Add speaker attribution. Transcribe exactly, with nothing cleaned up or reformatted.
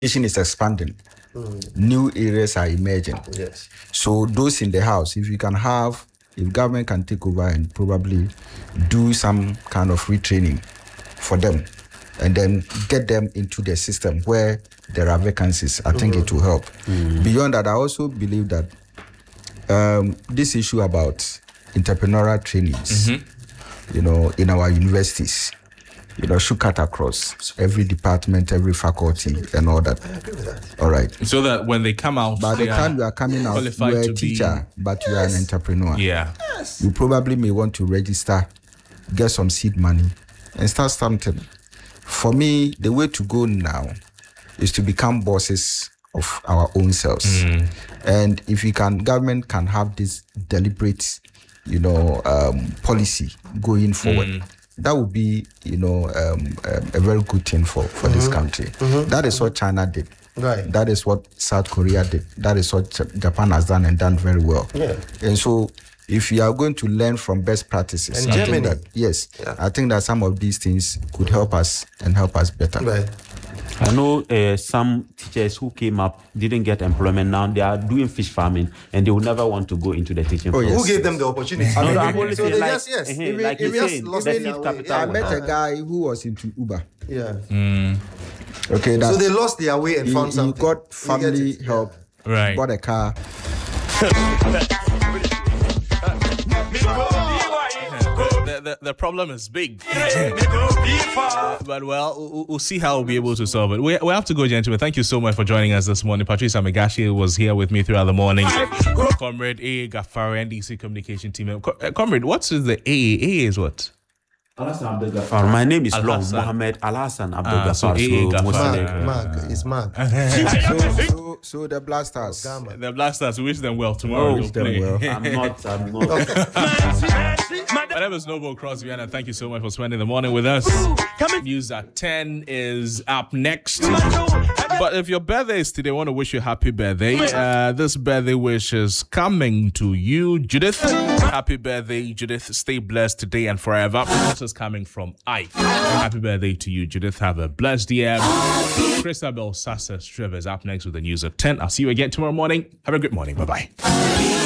Speaker 1: nation is expanding. Mm. New areas are emerging.
Speaker 2: Yes.
Speaker 1: So those in the house, if you can have, if government can take over and probably do some kind of retraining for them, and then get them into the system where there are vacancies, I think mm-hmm. it will help. Mm. Beyond that, I also believe that um, this issue about entrepreneurial trainings, mm-hmm. you know, in our universities, you know, should cut across every department, every faculty, and all that.
Speaker 2: I agree with that.
Speaker 1: All right.
Speaker 3: So that when they come out,
Speaker 1: by the time you are coming out, you are a teacher, be... but you yes. are an entrepreneur.
Speaker 3: Yeah.
Speaker 2: Yes.
Speaker 1: You probably may want to register, get some seed money, and start something. For me, the way to go now is to become bosses of our own selves. Mm. And if we can, government can have this deliberate, you know, um, policy going forward. Mm. That would be, you know, um, um, a very good thing for, for mm-hmm. this country. Mm-hmm. That is what China did.
Speaker 2: Right.
Speaker 1: That is what South Korea did. That is what Japan has done and done very well.
Speaker 2: Yeah.
Speaker 1: And so, if you are going to learn from best practices,
Speaker 2: and
Speaker 1: I
Speaker 2: Germany.
Speaker 1: think that, yes,
Speaker 2: yeah.
Speaker 1: I think that some of these things could help us and help us better.
Speaker 2: Right.
Speaker 4: I know uh, some teachers who came up didn't get employment. Now they are doing fish farming and they will never want to go into the teaching.
Speaker 2: Oh, yes. Who gave
Speaker 4: yes.
Speaker 2: them the opportunity?
Speaker 4: No, no, I'm only
Speaker 2: so
Speaker 4: saying,
Speaker 2: they
Speaker 4: like,
Speaker 2: just, yes.
Speaker 4: Uh,
Speaker 2: Even,
Speaker 4: like
Speaker 2: even
Speaker 4: you're saying,
Speaker 2: lost
Speaker 4: the
Speaker 2: their
Speaker 4: seed
Speaker 2: way.
Speaker 4: capital.
Speaker 1: I met a guy who was into Uber.
Speaker 2: Yeah.
Speaker 3: Mm.
Speaker 1: Okay.
Speaker 2: So they lost their way and
Speaker 1: he,
Speaker 2: found
Speaker 1: he
Speaker 2: something.
Speaker 1: He got family help.
Speaker 3: Yeah. Right.
Speaker 1: Bought a car.
Speaker 3: The, the, the problem is big. uh, but well, we'll, we'll see how we'll be able to solve it. We, we have to go, gentlemen. Thank you so much for joining us this morning. Patrice Amegashi was here with me throughout the morning. Comrade A. Gafari, N D C Communication Team. Com- uh, Comrade, what's the A? A is what?
Speaker 4: Alhassan Abdel Ghaffar. My name is Long
Speaker 3: Al-Hassan.
Speaker 4: Mohammed Alhassan Abdel
Speaker 3: Ah,
Speaker 4: Ghaffar.
Speaker 3: so A. Ghaffar.
Speaker 2: Mark, Mark, it's Mark.
Speaker 1: so, so, so the Blasters.
Speaker 3: The Blasters, we wish them well tomorrow.
Speaker 1: Oh, wish them well.
Speaker 4: I'm not, I'm not.
Speaker 3: My name is Noble Crosby, and thank you so much for spending the morning with us. News at ten is up next. But if your birthday is today, I want to wish you a happy birthday. Uh, this birthday wish is coming to you, Judith. Happy birthday, Judith. Stay blessed today and forever. This is coming from Ike. Happy birthday to you, Judith. Have a blessed year. Christabel Sasa Trevor is up next with the news at ten. I'll see you again tomorrow morning. Have a good morning. Bye-bye.